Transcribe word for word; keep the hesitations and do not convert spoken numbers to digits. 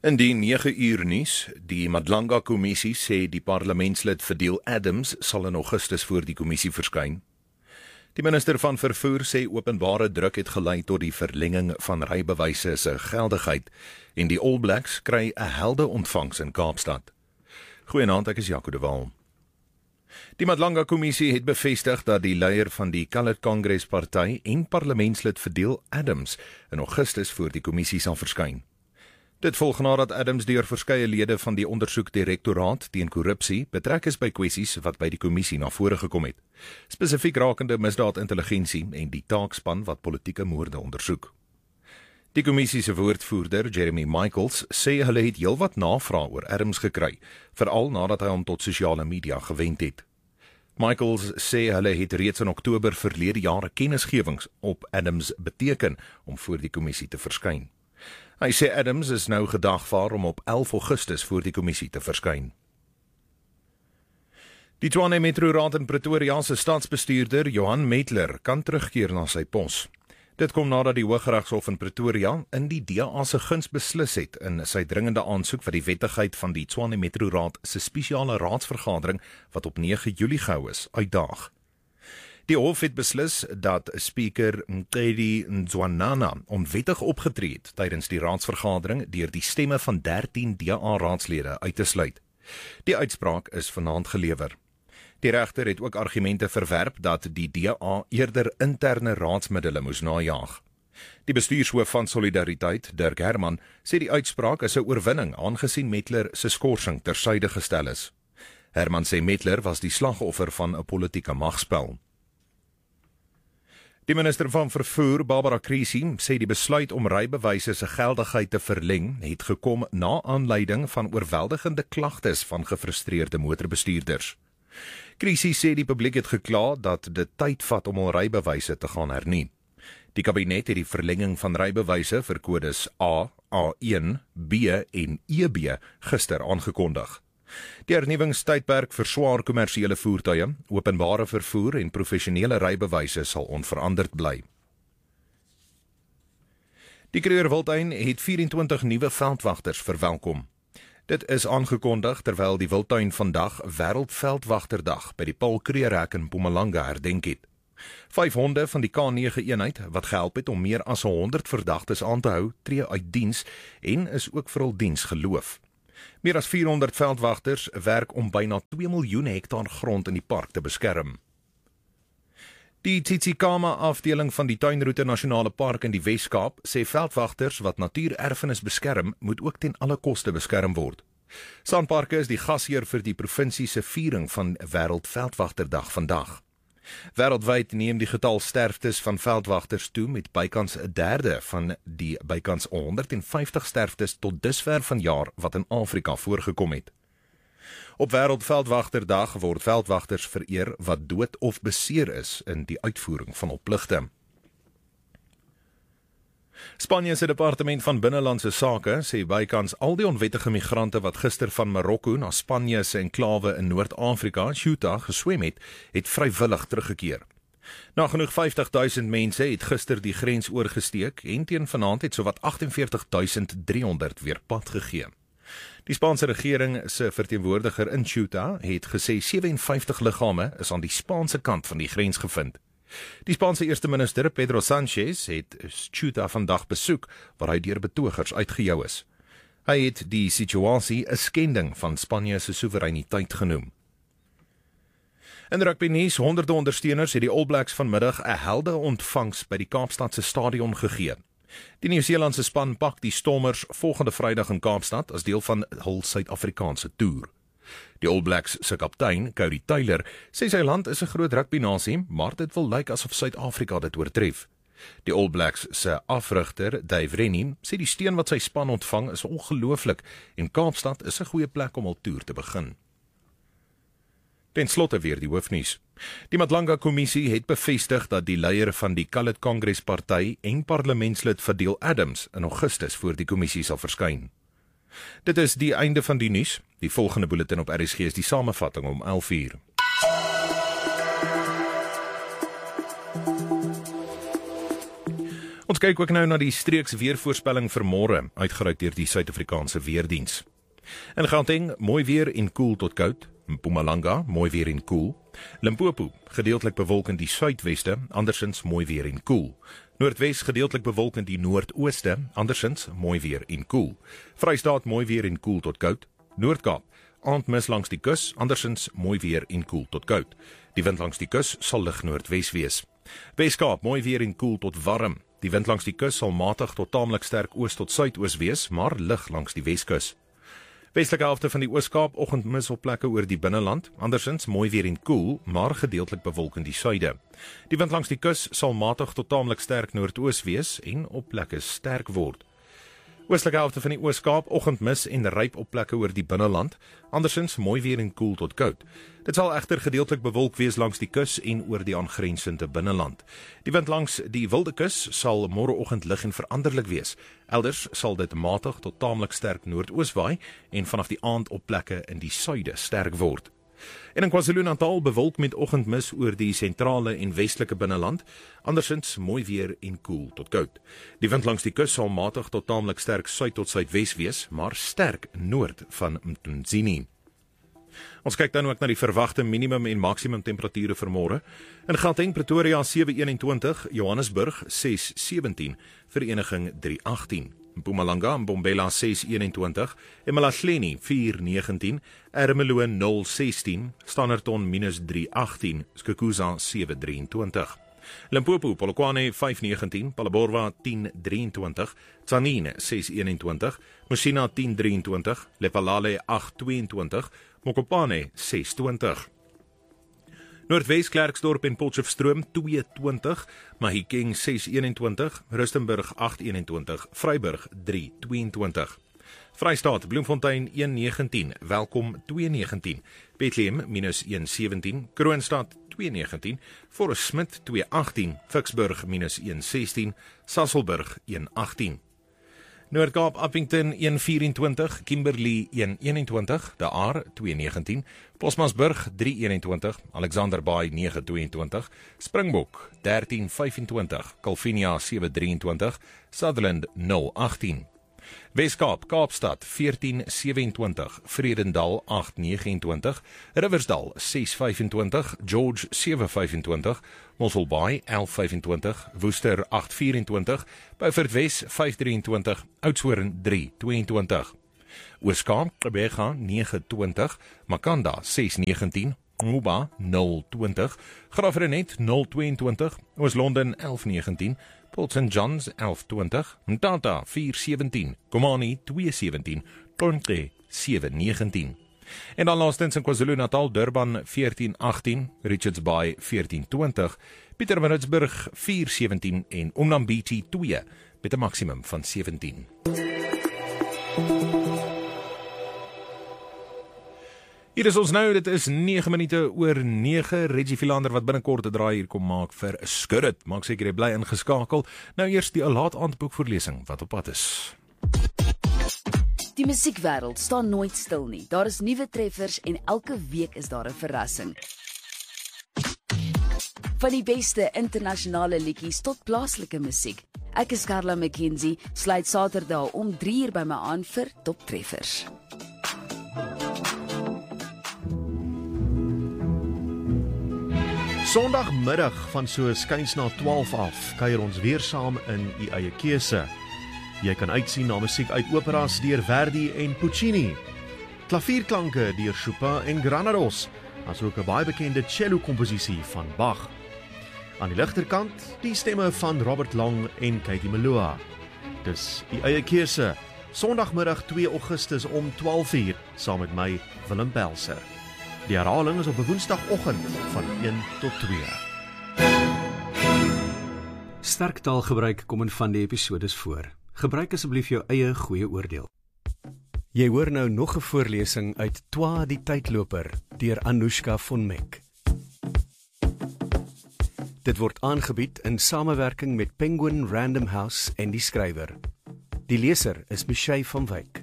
In die nege uur nuus, die Madlanga-kommissie sê die parlementslid Fadil Adams sal in Augustus voor die kommissie verskyn. Die minister van vervoer sê openbare druk het gelei tot die verlenging van rybewyse se geldigheid en die All Blacks kry 'n helde ontvangs in Kaapstad. Goeienaand, ek is Jaco de Waal. Die Madlanga-kommissie het bevestig dat die leier van die Coloured Congress party en parlementslid Fadil Adams in Augustus voor die kommissie sal verskyn. Dit volg nadat Adams deur verskeie lede van die ondersoekdirektoraat teen korrupsie betrek is by kwessies wat by die kommissie na vore gekom het, spesifiek rakende misdaadintelligensie en die taakspan wat politieke moorde ondersoek. Die kommissie se woordvoerder, Jeremy Michaels, sê hulle het heelwat navrae oor Adams gekry, veral nadat hy hom tot sosiale media gewend het. Michaels sê hulle het reeds in Oktober verlede jaar kennisgewings op Adams beteken om voor die kommissie te verskyn. Hy sê Adams is nou gedagvaar om op elf Augustus voor die kommissie te verskyn. Die Tshwane Metro Raad in Pretoria se staatsbestuurder, Johan Metler, kan terugkeer na sy pos. Dit kom nadat die Hooggeregshof in Pretoria in die D A se guns beslis het in sy dringende aansoek vir die wettigheid van die Tshwane Metro Raad se spesiale raadsvergadering wat op nege Julie gehou is, uitdaag. Die hof het beslis dat speaker Mqedi Mzwanana onwettig opgetree het tydens die raadsvergadering deur die stemme van dertien D A-raadslede uit te sluit. Die uitspraak is vanaand gelewer. Die regter het ook argumente verwerp dat die D A eerder interne raadsmiddele moes najaag. Die bestuurshoof van Solidariteit, Dirk Herman, sê die uitspraak is 'n oorwinning aangesien Metler se skorsing tersyde gestel is. Herman sê Metler was die slagoffer van 'n politieke magspel. Die minister van vervoer, Barbara Creecy, sê die besluit om rybewyse se geldigheid te verleng het gekom na aanleiding van oorweldigende klagtes van gefrustreerde motorbestuurders. Creecy sê die publiek het gekla dat dit tyd vat om hul rybewyse te gaan hernie. Die kabinet het die verlenging van rybewyse vir kodes A, A een, B en E B gister aangekondig. Die hernuwingstydperk vir swaar kommersiële voertuie, openbare vervoer en professionele rybewyse sal onveranderd bly. Die Kruger Wildtuin het vyf-en-twintig nuwe veldwagters verwelkom. Dit is aangekondig terwyl die Wildtuin vandag Wêreldveldwagterdag by die Paul Krugerhek in Mpumalanga herdenk het. Vyf honde van die K nege eenheid wat gehelp het om meer as honderd verdagtes aan te hou, tree uit diens en is ook vir hul diens geloof. Meer as vierhonderd veldwagters werk om byna twee miljoen hektaar grond in die park te beskerm. Die Tsitsikamma afdeling van die Tuinroete Nasionale Park in die Wes-Kaap sê veldwagters wat natuurerfenis beskerm, moet ook ten alle koste beskerm word. Sanparke is die gasheer vir die provinsie se viering van Wêreldveldwagterdag vandag. Wêreldwyd neem die getal sterftes van veldwagters toe met bykans 'n derde van die bykans honderdvyftig sterftes tot dusver vanjaar wat in Afrika voorgekom het. Op Wêreldveldwagterdag word veldwagters vereer wat dood of beseer is in die uitvoering van hul pligte. Spanje se departement van binnelandse sake sê bykans al die onwettige migrante wat gister van Marokko na Spanje se enklawe in Noord-Afrika, Ceuta, geswem het, het vrywillig teruggekeer. Nagenoeg vyftig duisend mense het gister die grens oorgesteek en teen vanaand het sowat agt en veertig duisend driehonderd weer pad gegee. Die Spaanse regering se verteenwoordiger in Ceuta het gesê vyf en vyftig liggame is aan die Spaanse kant van die grens gevind. Die Spaanse eerste minister Pedro Sánchez het Ceuta vandag besoek waar hy deur betogers uitgejou is. Hy het die situasie 'n skending van Spanje se soewereiniteit genoem. In rugby nuus, honderde ondersteuners het die All Blacks vanmiddag 'n helde ontvangs by die Kaapstad se stadion gegee. Die Nieu-Seelandse span pak die Stormers volgende Vrydag in Kaapstad as deel van hul Suid-Afrikaanse toer. Die All Blacks se kaptein, Cody Taylor, sê sy land is 'n groot rugbynasie, maar dit wil lyk asof Suid-Afrika dit oortref. Die All Blacks se afrigter, Dave Rennie, sê die steun wat sy span ontvang is ongelooflik en Kaapstad is 'n goeie plek om hul toer te begin. Ten slotte weer die hoofnuus. Die Madlanga-kommissie het bevestig dat die leier van die Coloured Congress party en parlementslid Fadil Adams in Augustus voor die kommissie sal verskyn. Dit is die einde van die nuus. Die volgende bulletin op R S G is die samevatting om elf uur. Ons kyk ook nou na die streeks weervoorspelling vir môre, uitgereik deur die Suid-Afrikaanse Weerdiens. In Gauteng, mooi weer en koel tot koud. Mpumalanga, mooi weer en koel. Limpopo, gedeeltelik bewolk in die suidweste, andersins mooi weer en koel. Noordwes, gedeeltelik bewolk in die noordooste, andersins mooi weer en koel. Vrystaat, mooi weer en koel tot koud. Noord-Kaap, aandmis langs die kus, andersins mooi weer en koel tot koud. Die wind langs die kus sal lig noordwes wees. Weskaap, mooi weer en koel tot warm. Die wind langs die kus sal matig tot taamlik sterk oos tot suidoos wees, maar lig langs die Weskus. Westelike helfte van die Oos-Kaap, oggendmis op plekke oor die binneland, andersins mooi weer en koel, maar gedeeltelik bewolk in die suide. Die wind langs die kus sal matig tot taamlik sterk noordoos wees en op plekke sterk word. Oostelike helfte van die Oos-Kaap, oggendmis en ryp op plekke oor die binneland, andersins mooi weer en koel tot koud. Dit sal egter gedeeltelik bewolk wees langs die kus en oor die aangrensende binneland. Die wind langs die wilde kus sal môreoggend lig en veranderlik wees. Elders sal dit matig tot taamlik sterk noordoos waai en vanaf die aand op plekke in die suide sterk word. En in KwaZulu-Natal bewolk met oggendmis oor die sentrale en westelike binneland, andersins mooi weer en koel tot koud. Die wind langs die kus sal matig tot taamlik sterk suid tot suidwes wees, maar sterk noord van Mtunzini. Ons kyk dan ook na die verwagte minimum en maksimum temperature vir môre. In Gauteng, Pretoria sewe eenentwintig, Johannesburg ses sewentien, Vereniging drie agtien. Mpumalanga en Mbombela ses eenentwintig, Emalahleni vier negentien, Ermelo nul sestien, Standerton minus drie agtien, Skukuza sewe drieëntwintig. Limpopo, Polokwane vyf negentien, Phalaborwa tien drieëntwintig, Tzaneen ses eenentwintig, Musina tien drieëntwintig, Lephalale agt tweeëntwintig, Mokopane ses twintig. Noordwes, Klerksdorp en Potchefstroom twee twintig, Mahikeng ses eenentwintig, Rustenburg agt eenentwintig, Vryburg drie tweeëntwintig. Vrystaat, Bloemfontein een negentien, Welkom twee negentien, Bethlehem minus een sewentien, Kroonstad twee negentien, Forest Smith twee agtien, Vicksburg minus een sestien, Sasolburg een agtien. Noord-Kaap, Appington een vyfentwintig, Kimberley een eenentwintig, De Aar twee negentien, Posmasburg drie eenentwintig, Alexander Bay nege tweeëntwintig, Springbok dertien vyfentwintig, Calvinia sewe drieëntwintig, Sutherland nul agtien. Weskaap, Kaapstad veertien sewentwintig, Vredendal agt negenentwintig, Riversdal ses vyfentwintig, George sewe vyfentwintig, Mossel Bay elf vyfentwintig, Woester agt vyfentwintig, Beaufort Wes vyf drieëntwintig, Oudtshoorn drie tweeëntwintig. Ooskaap, Gqeberha nege twintig, Makanda ses negentien, Nguba nul twintig, Graafrenet nul tweeëntwintig, Oos-London elf negentien, Port Saint John's elf twintig, Mtata vier sewentien, Komani twee sewentien, Tonke sewe negentien. En dan laastens in KwaZulu-Natal, Durban veertien agtien, Richards Bay veertien twintig, Pietermaritzburg vier sewentien en Umnambiti twee met 'n maksimum van sewentien. Hier is ons nou, dit is nege minute oor nege, Reggie Philander wat binnekort 'n draai hier kom maak vir Skud It. Maak seker jy bly ingeskakel. Nou eers die laat aandboek voorlesing wat op pad is. Die musiekwêreld staan nooit stil nie. Daar is nuwe treffers en elke week is daar 'n verrassing. Van die beste internasionale liedjies tot plaaslike musiek. Ek is Carla McKenzie, sluit Saterdag om drie uur by my aan vir Top Treffers. Sondagmiddag van so skuins na twaalf af, kuier ons weer saam in u eie keuse. Jy kan uitsien na musiek uit operas deur Verdi en Puccini, klavierklanke deur Chopin en Granados, asook 'n baie bekende cello-komposisie van Bach. Aan die ligterkant, die stemme van Robert Long en Katie Melua. Dis u eie keuse, Sondagmiddag twee Augustus om twaalf uur, saam met my, Willem Pelser. Die herhaling is op 'n woensdagoggend van een tot twee. Sterk taalgebruik kom in van die episodes voor. Gebruik asseblief jou eie goeie oordeel. Jy hoor nou nog 'n voorlesing uit Twa die Tydloper deur Anoushka von Meck. Dit word aangebied in samewerking met Penguin Random House en die skrywer. Die leser is Michelle van Wyk.